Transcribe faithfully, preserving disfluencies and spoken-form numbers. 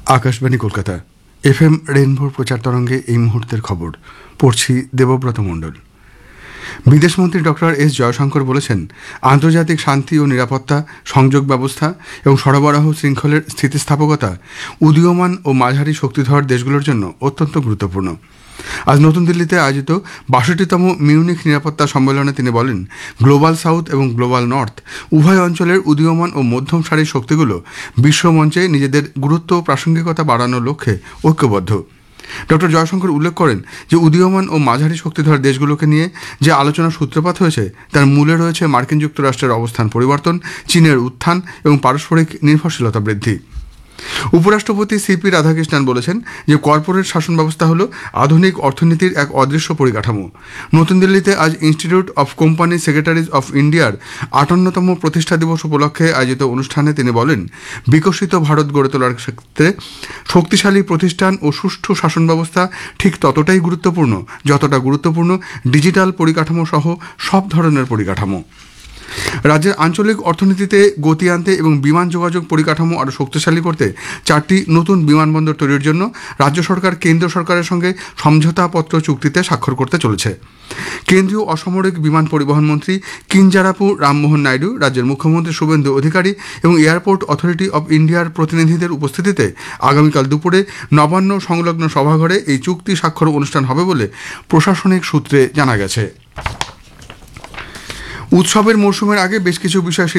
Akashvani Kolkata F M রেইনবোর প্রচার তরঙ্গে এই মুহূর্তের খবর পড়ছি দেবব্রত মণ্ডল। বিদেশমন্ত্রী ডক্টর এস জয়শঙ্কর বলেছেন, আন্তর্জাতিক শান্তি ও নিরাপত্তা, সংযোগ ব্যবস্থা এবং সরবরাহ শৃঙ্খলের স্থিতিস্থাপকতা উদীয়মান ও মাঝারি শক্তিধর দেশগুলোর জন্য অত্যন্ত গুরুত্বপূর্ণ। আজ নতুন দিল্লিতে আয়োজিত বাষট্টিতম মিউনিখ নিরাপত্তা সম্মেলনে তিনি বলেন, গ্লোবাল সাউথ এবং গ্লোবাল নর্থ উভয় অঞ্চলের উদীয়মান ও মধ্যম সারির শক্তিগুলো বিশ্বমঞ্চে নিজেদের গুরুত্ব ও প্রাসঙ্গিকতা বাড়ানোর লক্ষ্যে ঐক্যবদ্ধ। ডক্টর জয়শঙ্কর উল্লেখ করেন যে উদীয়মান ও মাঝারি শক্তিধর দেশগুলোকে নিয়ে যে আলোচনার সূত্রপাত হয়েছে তার মূলে রয়েছে মার্কিন যুক্তরাষ্ট্রের অবস্থান পরিবর্তন, চীনের উত্থান এবং পারস্পরিক নির্ভরশীলতা বৃদ্ধি। উপরাষ্ট্রপতি সিপি রাধাকৃষ্ণন বলেছেন যে কর্পোরেট শাসন ব্যবস্থা হল আধুনিক অর্থনীতির এক অদৃশ্য পরিকাঠামো। নতুন দিল্লিতে আজ institute of company secretaries of ইন্ডিয়ার আটান্নতম প্রতিষ্ঠা দিবস উপলক্ষে আয়োজিত অনুষ্ঠানে তিনি বলেন, বিকশিত ভারত গড়ে তোলার ক্ষেত্রে শক্তিশালী প্রতিষ্ঠান ও সুষ্ঠু শাসন ব্যবস্থা ঠিক ততটাই গুরুত্বপূর্ণ যতটা গুরুত্বপূর্ণ ডিজিটাল পরিকাঠামো সহ সব ধরনের পরিকাঠামো। রাজ্যের আঞ্চলিক অর্থনীতিতে গতি আনতে এবং বিমান যোগাযোগ পরিকাঠামো আরও শক্তিশালী করতে চারটি নতুন বিমানবন্দর তৈরির জন্য রাজ্য সরকার কেন্দ্র সরকারের সঙ্গে সমঝোতাপত্র চুক্তিতে স্বাক্ষর করতে চলেছে। কেন্দ্রীয় অসামরিক বিমান পরিবহন মন্ত্রী কিঞ্জারাপু রামমোহন নাইডু, রাজ্যের মুখ্যমন্ত্রী শুভেন্দু অধিকারী এবং এয়ারপোর্ট অথরিটি অব ইন্ডিয়ার প্রতিনিধিদের উপস্থিতিতে আগামীকাল দুপুরে নবান্ন সংলগ্ন সভাঘরে এই চুক্তি স্বাক্ষর অনুষ্ঠান হবে বলে প্রশাসনিক সূত্রে জানা গেছে। উৎসবের মরশুমের আগে বেশ কিছু বিষয়